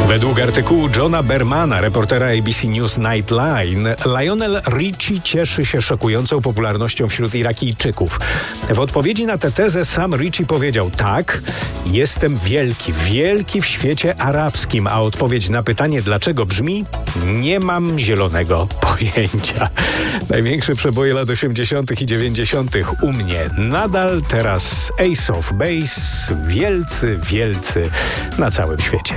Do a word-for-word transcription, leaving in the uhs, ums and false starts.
Według artykułu Johna Bermana, reportera A B C News Nightline, Lionel Richie cieszy się szokującą popularnością wśród Irakijczyków. W odpowiedzi na tę tezę sam Richie powiedział: tak, jestem wielki, wielki w świecie arabskim, a odpowiedź na pytanie dlaczego brzmi: nie mam zielonego pojęcia. Największe przeboje lat osiemdziesiątych i dziewięćdziesiątych u mnie. Nadal teraz Ace of Base, wielcy, wielcy na całym świecie.